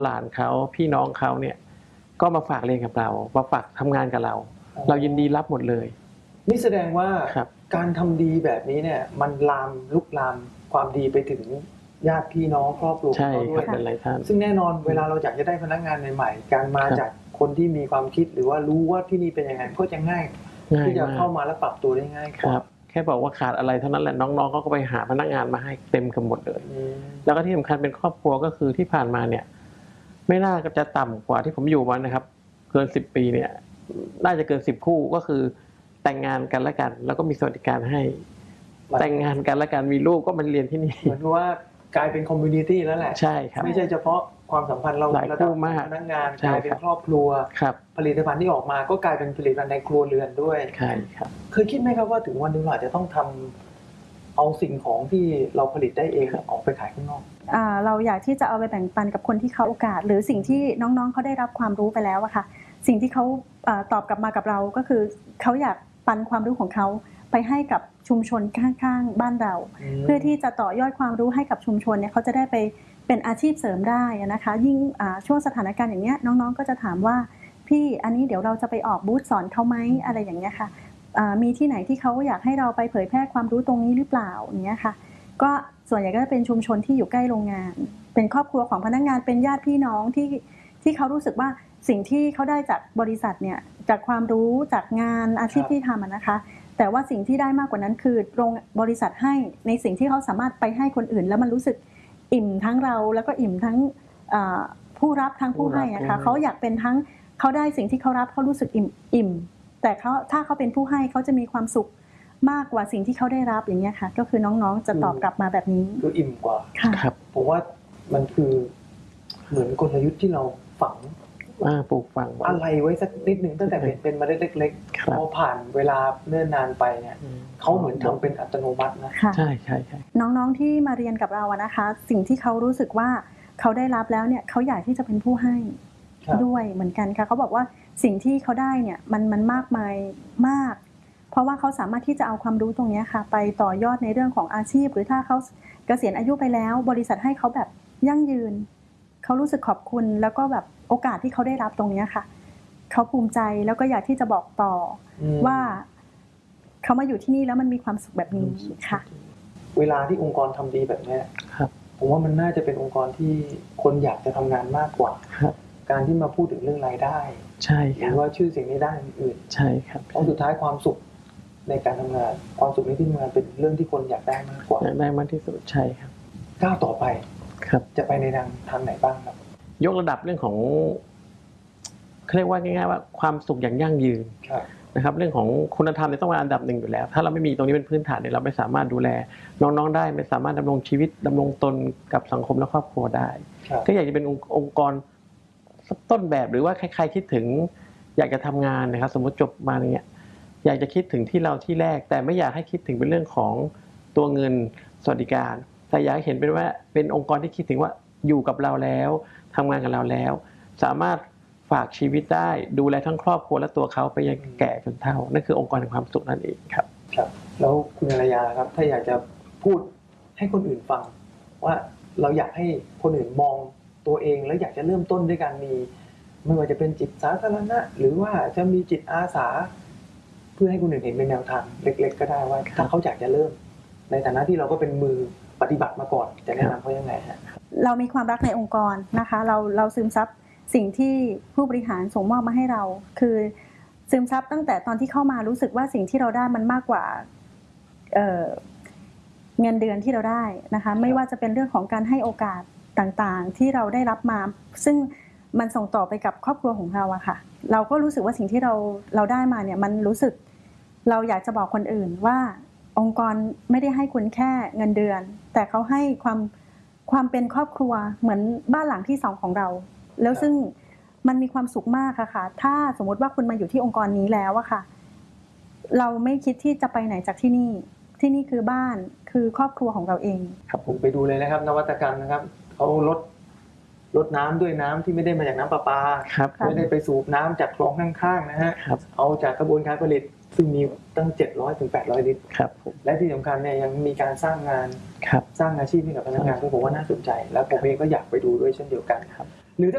หลานเขาพี่น้องเขาเนี่ยก็มาฝากเรียนกับเรามาฝากทำงานกับเราเรายินดีรับหมดเลยนี่แสดงว่าการทำดีแบบนี้เนี่ยมันลุกลามความดีไปถึงญาติพี่น้องครอบครัวเขาด้วยซึ่งแน่นอนเวลาเราอยากจะได้พนักงานใหม่ๆการมาจากคนที่มีความคิดหรือว่ารู้ว่าที่นี่เป็นยังไงก็จะง่ายที่จะเข้ามาและปรับตัวได้ง่ายครับแค่บอกว่าขาดอะไรเท่านั้นแหละน้องๆเขาก็ไปหาพนักงานมาให้เต็มกันหมดเลยแล้วก็ที่สำคัญเป็นครอบครัวก็คือที่ผ่านมาเนี่ยไม่น่าจะต่ำกว่าที่ผมอยู่มานะครับเกิน10 ปีเนี่ยน่าจะเกิน10 คู่ก็คือแต่งงานกันและกันแล้วก็มีสวัสดิการให้แต่งงานกันและกันมีลูกก็มาเรียนที่นี่เหมือนว่ากลายเป็นคอมมูนิตี้แล้วแหละใช่ครับไม่ใช่เฉพาะความสัมพันธ์เราระดับพนักงานกลายเป็นครอบครัวผลิตภัณฑ์ที่ออกมาก็กลายเป็นผลิตภัณฑ์ในครัวเรือนด้วยใช่ครับเคยคิดไหมครับว่าถึงวันหนึ่งเราอาจจะต้องทำเอาสิ่งของที่เราผลิตได้เองออกไปขายข้างนอกเราอยากที่จะเอาไปแบ่งปันกับคนที่เขาโอกาสหรือสิ่งที่น้องๆเขาได้รับความรู้ไปแล้วอะค่ะสิ่งที่เขาตอบกลับมากับเราก็คือเขาอยากปันความรู้ของเขาไปให้กับชุมชนข้างๆบ้านเราเพื่อที่จะต่อยอดความรู้ให้กับชุมชนเนี่ยเขาจะได้ไปเป็นอาชีพเสริมได้นะคะยิ่งช่วงสถานการณ์อย่างเนี้ยน้องๆก็จะถามว่าพี่อันนี้เดี๋ยวเราจะไปออกบูธสอนเขาไหมอะไรอย่างเงี้ยค่ะมีที่ไหนที่เขาอยากให้เราไปเผยแพร่ความรู้ตรงนี้หรือเปล่าอย่างเงี้ยค่ะก็ส่วนใหญ่ก็จะเป็นชุมชนที่อยู่ใกล้โรงงานเป็นครอบครัวของพนักงานเป็นญาติพี่น้องที่เขารู้สึกว่าสิ่งที่เขาได้จากบริษัทเนี่ยจากความรู้จากงานอาชีพที่ทำนะคะแต่ว่าสิ่งที่ได้มากกว่านั้นคือโรงบริษัทให้ในสิ่งที่เขาสามารถไปให้คนอื่นแล้วมันรู้สึกอิ่มทั้งเราแล้วก็อิ่มทั้งผู้รับทั้งผู้ให้นะคะเขาอยากเป็นทั้งเขาได้สิ่งที่เขารับเขารู้สึกอิ่มแต่ถ้าเขาเป็นผู้ให้เขาจะมีความสุขมากกว่าสิ่งที่เขาได้รับอย่างเงี้ยค่ะก็คือน้องๆจะตอบกลับมาแบบนี้คืออิ่มกว่าครับผมว่ามันคือเหมือนกลยุทธ์ที่เราฝังปลูกฝังอะไรไว้สักนิดนึงตั้งแต่เป็นเมล็ดเล็กๆพอผ่านเวลาเนิ่นนานไปเนี่ยเขาเหมือนทำเป็นอัตโนมัตินะใช่ใช่ใช่น้องๆที่มาเรียนกับเราอะนะคะสิ่งที่เขารู้สึกว่าเขาได้รับแล้วเนี่ยเขาอยากที่จะเป็นผู้ให้ด้วยเหมือนกันค่ะเขาบอกว่าสิ่งที่เขาได้เนี่ยมันมากมายมากเพราะว่าเขาสามารถที่จะเอาความรู้ตรงนี้ค่ะไปต่อยอดในเรื่องของอาชีพหรือถ้าเขาเกษียณอายุไปแล้วบริษัทให้เขาแบบยั่งยืนเขารู้สึกขอบคุณแล้วก็แบบโอกาสที่เขาได้รับตรงนี้ค่ะเขาภูมิใจแล้วก็อยากที่จะบอกต่อว่าเขามาอยู่ที่นี่แล้วมันมีความสุขแบบนี้ค่ะเวลาที่องค์กรทำดีแบบนี้ผมว่ามันน่าจะเป็นองค์กรที่คนอยากจะทำงานมากกว่าการที่มาพูดถึงเรื่องรายได้ใช่หรือว่าชื่อเสียงในด้านอื่นใช่ครับเพราะสุดท้ายความสุขในการทำงานความสุขในที่ทำงานเป็นเรื่องที่คนอยากได้มากกว่าอยากได้มากที่สุดใช่ครับก้าวต่อไปครับจะไปในทางไหนบ้างครับยกระดับเรื่องของเรียกว่าง่ายๆว่าความสุขอย่างยั่งยืนนะครับเรื่องของคุณธรรมเนี่ยต้องเป็นอันดับหนึ่งอยู่แล้วถ้าเราไม่มีตรงนี้เป็นพื้นฐานเนี่ยเราไม่สามารถดูแลน้องๆได้ไม่สามารถดำรงชีวิตดำรงตนกับสังคมและครอบครัวได้ก็อยากจะเป็นองค์กรต้นแบบหรือว่าใครๆคิดถึงอยากจะทำงานนะครับสมมติจบมาเนี่ยอยากจะคิดถึงที่เราที่แรกแต่ไม่อยากให้คิดถึงเป็นเรื่องของตัวเงินสวัสดิการแต่อยากเห็นเป็นว่าเป็นองค์กรที่คิดถึงว่าอยู่กับเราแล้วทำงานกับเราแล้วสามารถฝากชีวิตได้ดูแลทั้งครอบครัวและตัวเขาไปยังแก่จนเฒ่านั่นคือองค์กรแห่งความสุขนั่นเองครับครับแล้วคุณอารยาครับถ้าอยากจะพูดให้คนอื่นฟังว่าเราอยากให้คนอื่นมองตัวเองแล้วอยากจะเริ่มต้นด้วยการมีไม่ว่าจะเป็นจิตสาธารณะหรือว่าจะมีจิตอาสาเพื่อให้คนอื่นเห็นเป็นแนวทางเล็กๆก็ได้ว่าถ้าเขาอยากจะเริ่มในฐานะที่เราก็เป็นมือปฏิบัติมาก่อนจะแนะนำเขายังไงฮะเรามีความรักในองค์กรนะคะเราซึมซับสิ่งที่ผู้บริหารส่งมอบมาให้เราคือซึมซับตั้งแต่ตอนที่เข้ามารู้สึกว่าสิ่งที่เราได้มันมากกว่าเงินเดือนที่เราได้นะคะไม่ว่าจะเป็นเรื่องของการให้โอกาสต่างๆที่เราได้รับมาซึ่งมันส่งต่อไปกับครอบครัวของเราอะค่ะเราก็รู้สึกว่าสิ่งที่เราได้มาเนี่ยมันรู้สึกเราอยากจะบอกคนอื่นว่าองค์กรไม่ได้ให้คุณแค่เงินเดือนแต่เขาให้ความเป็นครอบครัวเหมือนบ้านหลังที่สองของเราแล้วซึ่งมันมีความสุขมากค่ะถ้าสมมติว่าคุณมาอยู่ที่องค์กรนี้แล้วอะค่ะเราไม่คิดที่จะไปไหนจากที่นี่คือบ้านคือครอบครัวของเราเองครับผมไปดูเลยนะครับนวัตกรรมนะครับเขาลดน้ำด้วยน้ำที่ไม่ได้มาจากน้ำประปาไม่ได้ไปสูบน้ำจากคลองข้างๆนะฮะเอาจากกระบวนการผลิตซึ่งมีตั้ง700 ถึง 800 ลิตรและที่สำคัญเนี่ยยังมีการสร้างงานสร้างอาชีพให้กับพนักงานด้วยผมว่าน่าสนใจและผมเองก็อยากไปดูด้วยเช่นเดียวกัน